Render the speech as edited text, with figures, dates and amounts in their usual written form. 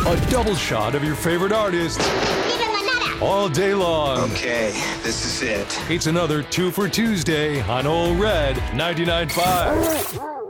A double shot of your favorite artists Viva Manada! all day long. Okay, this is it. It's another 2 for Tuesday on Ole Red 99.5.